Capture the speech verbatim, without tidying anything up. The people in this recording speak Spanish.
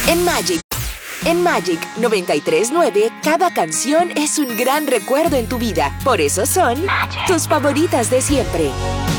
En Magic. En Magic noventa y tres punto nueve, cada canción es un gran recuerdo en tu vida. Por eso son Magic, tus favoritas de siempre.